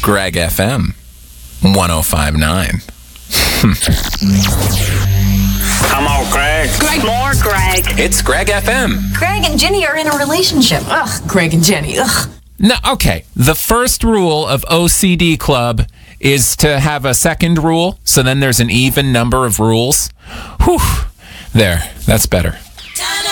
Greg FM 105.9. Come on, Greg. More Greg. It's Greg FM. Greg and Jenny are in a relationship. Ugh, Greg and Jenny. Ugh. No, okay. The first rule of OCD Club is to have a second rule, so then there's an even number of rules. Whew. There. That's better.